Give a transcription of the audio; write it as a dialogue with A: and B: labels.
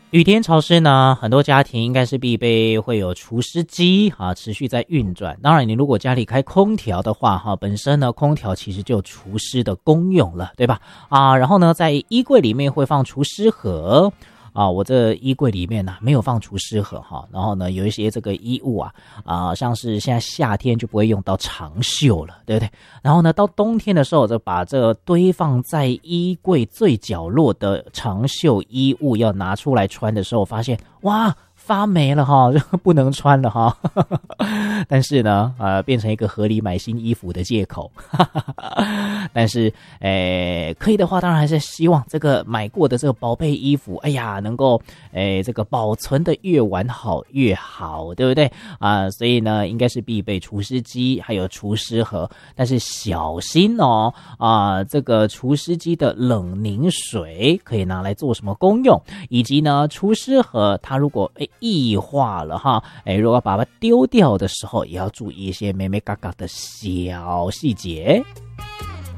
A: 雨天潮湿呢，很多家庭应该是必备会有除湿机啊，持续在运转。当然，你如果家里开空调的话，哈，本身呢空调其实就有除湿的功用了，对吧？啊，然后呢，在衣柜里面会放除湿盒。啊，我这衣柜里面呢没有放除湿盒哈，然后呢有一些这个衣物像是现在夏天就不会用到长袖了，对不对？然后呢到冬天的时候就把这个堆放在衣柜最角落的长袖衣物要拿出来穿的时候，发现哇发霉了哈，不能穿了哈。但是呢，变成一个合理买新衣服的借口。但是，可以的话，当然还是希望这个买过的这个宝贝衣服，哎呀，能够，这个保存的越完好越好，对不对啊？所以呢，应该是必备除湿机，还有除湿盒。但是小心哦，这个除湿机的冷凝水可以拿来做什么功用？以及呢，除湿盒它如果异化了哈，如果把它丢掉的时候，也要注意一些眉眉嘎嘎的小细节。